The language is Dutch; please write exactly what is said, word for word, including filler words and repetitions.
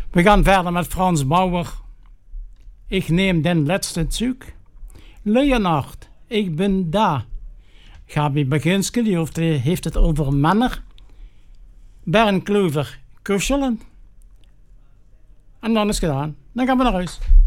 We gaan verder met Frans Bauer. Ik neem den laatste Zug. Leonard, ik ben daar. Gabi Baginski die heeft, heeft het over mannen. Bernd Klover, kuschelen. En dan is het gedaan. Dan gaan we naar huis.